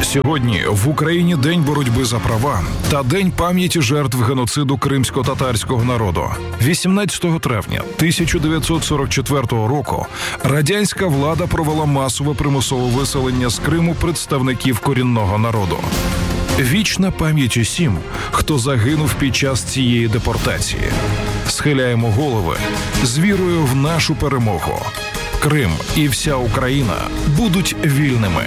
Сьогодні в Україні День боротьби за права та День пам'яті жертв геноциду кримсько-татарського народу. 18 травня 1944 року радянська влада провела масове примусове виселення з Криму представників корінного народу. Вічна пам'ять усім, хто загинув під час цієї депортації. Схиляємо голови з вірою в нашу перемогу. Крим і вся Україна будуть вільними.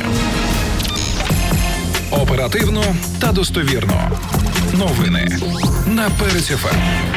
Оперативно та достовірно. Новини на Перець ФМ.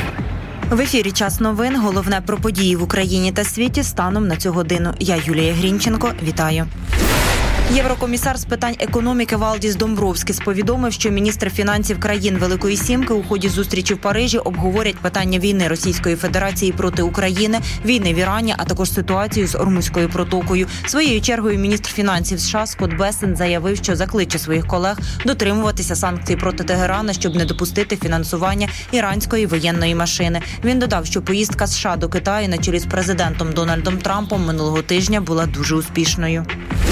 В ефірі «Час новин». Головне про події в Україні та світі станом на цю годину. Я Юлія Грінченко. Вітаю. Єврокомісар з питань економіки Валдіс Домбровскіс повідомив, що міністри фінансів країн Великої Сімки у ході зустрічі в Парижі обговорять питання війни Російської Федерації проти України, війни в Ірані, а також ситуацію з Ормузькою протокою. Своєю чергою міністр фінансів США Скотт Бессент заявив, що закличе своїх колег дотримуватися санкцій проти Тегерана, щоб не допустити фінансування іранської воєнної машини. Він додав, що поїздка США до Китаю на чолі з президентом Дональдом Трампом минулого тижня була дуже успішною.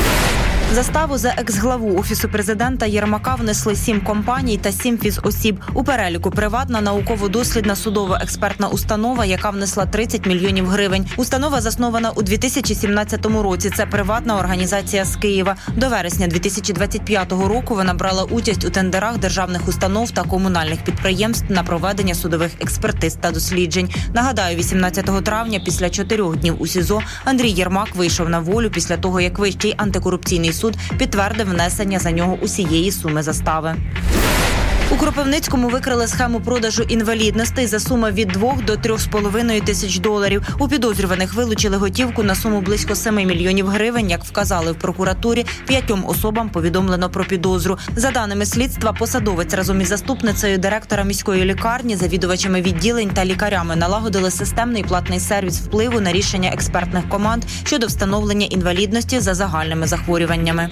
Заставу за екс-главу Офісу президента Єрмака внесли 7 компаній та 7 фізосіб. У переліку приватна науково-дослідна судова експертна установа, яка внесла 30 мільйонів гривень. Установа заснована у 2017 році. Це приватна організація з Києва. До вересня 2025 року вона брала участь у тендерах державних установ та комунальних підприємств на проведення судових експертиз та досліджень. Нагадаю, 18 травня після 4 днів у СІЗО Андрій Єрмак вийшов на волю після того, як Вищий антикорупційний суд підтвердив внесення за нього усієї суми застави. У Кропивницькому викрили схему продажу інвалідностей за суми від 2 до 3,5 тисяч доларів. У підозрюваних вилучили готівку на суму близько 7 мільйонів гривень. Як вказали в прокуратурі, 5 особам повідомлено про підозру. За даними слідства, посадовець разом із заступницею директора міської лікарні, завідувачами відділень та лікарями налагодили системний платний сервіс впливу на рішення експертних команд щодо встановлення інвалідності за загальними захворюваннями.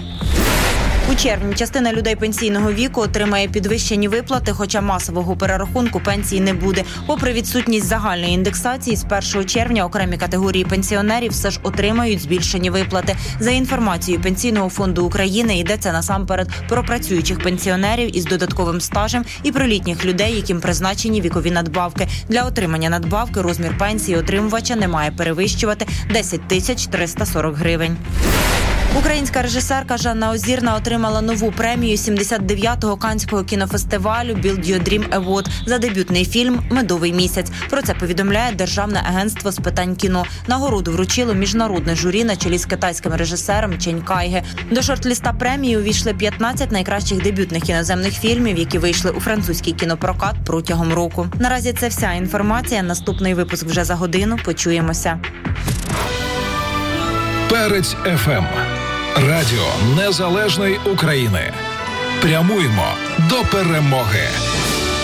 У червні частина людей пенсійного віку отримає підвищені виплати, хоча масового перерахунку пенсії не буде. Попри відсутність загальної індексації, з 1 червня окремі категорії пенсіонерів все ж отримають збільшені виплати. За інформацією Пенсійного фонду України, йдеться насамперед про працюючих пенсіонерів із додатковим стажем і про літніх людей, яким призначені вікові надбавки. Для отримання надбавки розмір пенсії отримувача не має перевищувати 10 340 гривень. Українська режисерка Жанна Озірна отримала нову премію 79-го Каннського кінофестивалю Build Your Dream Award за дебютний фільм «Медовий місяць». Про це повідомляє Державне агентство з питань кіно. Нагороду вручило міжнародне журі на чолі з китайським режисером Чен Кайге. До шорт-ліста премії увійшли 15 найкращих дебютних іноземних фільмів, які вийшли у французький кінопрокат протягом року. Наразі це вся інформація. Наступний випуск вже за годину. Почуємося. Перець ФМ. Радіо Незалежної України. Прямуємо до перемоги.